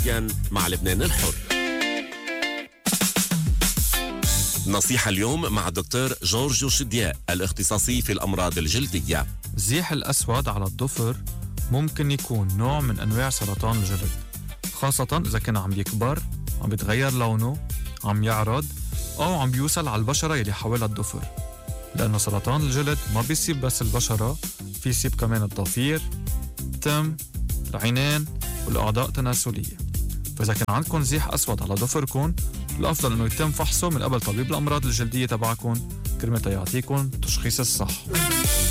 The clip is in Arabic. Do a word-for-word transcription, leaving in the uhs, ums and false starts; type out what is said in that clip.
كوميديان مع لبنان الحر. نصيحة اليوم مع الدكتور جورج شدياء الاختصاصي في الأمراض الجلدية. الزيح الأسود على الضفر ممكن يكون نوع من أنواع سرطان الجلد، خاصة إذا كان عم يكبر، عم بيتغير لونه، عم يعرض، أو عم بيوصل على البشرة يلي حوالي الضفر. لأنه سرطان الجلد ما بيصيب بس البشرة، في يصيب كمان الضفير، التم، العينين والأعضاء التناسلية. فإذا كان عندكم زيح أسود على ضفركم، الأفضل أنه يتم فحصه من قبل طبيب الأمراض الجلدية تبعكم كرمال يعطيكم تشخيص الصح.